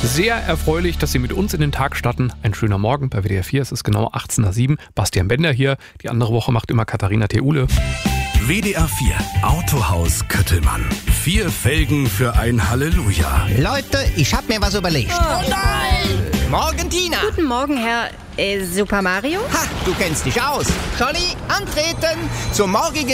Sehr erfreulich, dass Sie mit uns in den Tag starten. Ein schöner Morgen bei WDR 4. Es ist genau 18:07 Uhr. Bastian Bender hier. Die andere Woche macht immer Katharina Theule. WDR 4 Autohaus Köttelmann. 4 Felgen für ein Halleluja. Leute, ich hab mir was überlegt. Oh nein! Morgen, Tina. Guten Morgen, Herr Super Mario. Ha, du kennst dich aus. Scholli, antreten zum morgigen